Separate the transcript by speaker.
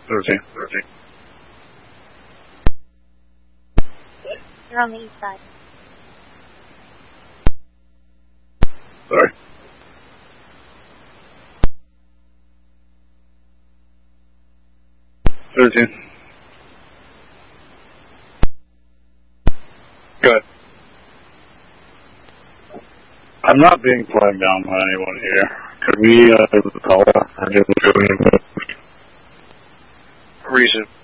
Speaker 1: 13.
Speaker 2: You're on the east side.
Speaker 1: Sorry. Good. I'm not being flagged down by anyone here. Could we call and give the reason?